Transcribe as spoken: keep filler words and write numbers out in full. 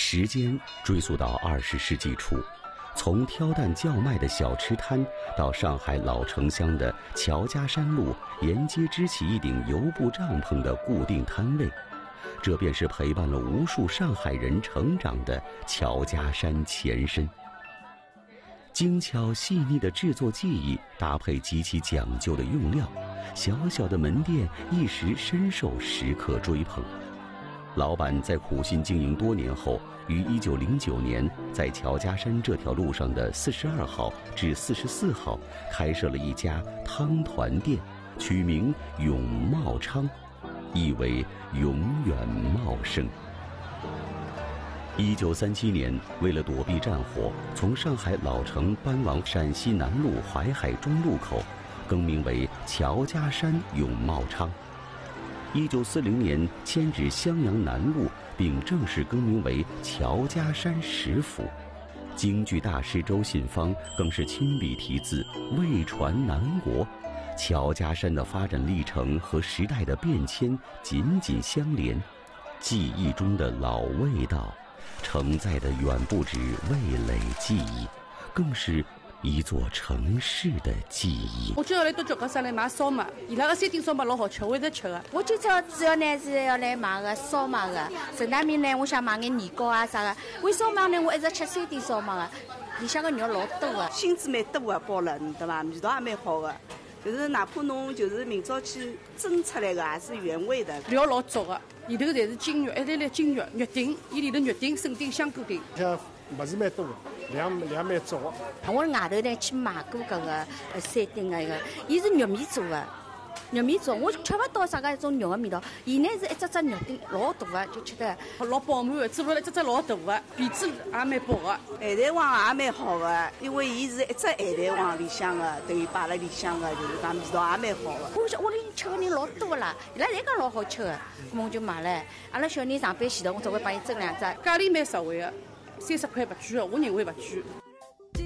时间追溯到二十世纪初，从挑担叫卖的小吃摊，到上海老城乡的乔家山路沿街支起一顶油布帐篷的固定摊位，这便是陪伴了无数上海人成长的乔家山前身。精巧细腻的制作技艺搭配极其讲究的用料，小小的门店一时深受食客追捧。老板在苦心经营多年后，于一九零九年在乔家山这条路上的四十二号至四十四号开设了一家汤团店，取名永茂昌，意为永远茂盛。一九三七年，为了躲避战火，从上海老城搬往陕西南路淮海中路口，更名为乔家山永茂昌。一九四零年迁至襄阳南路，并正式更名为乔家山食府。京剧大师周信芳更是亲笔题字“为传南国”。乔家山的发展历程和时代的变迁紧紧相连，记忆中的老味道承载的远不止味蕾记忆，更是一座城市的记忆。 我今朝来到脚高上来买烧麦，伊拉个山顶烧麦老好吃，我一直吃的。 我今朝主要呢是要来买个烧麦的，陈大面呢我想买眼年糕啊啥的。为烧麦呢我一直吃山顶烧麦的，里向个肉老多的， 心子蛮多的，包了，对吧？味道也蛮好的。就是哪怕侬就是明朝去蒸出来的，也是原味的， 料老足的，里头侪是筋肉，一粒粒筋肉，肉丁，伊里头肉丁、笋丁、香菇丁。 像物事蛮多的，量量蛮足的。 我外头呢去买过搿个呃山顶的一个，伊是玉米做的。玉米做，我吃不到啥个一种肉的味道。伊呢是一只只肉丁老大的，就吃得老饱满的，做出来一只只老大的，皮子也蛮薄的。 海带黄也蛮好的，因为伊是一只海带黄里向的，等于摆辣里向的，就是讲味道也蛮好的。 我屋里吃的人老多啦，伊拉侪讲老好吃的，咾我就买了。阿拉小人上班前头，我只会帮伊蒸两只。 价钿蛮实惠的，三十块不贵的，我认为不贵。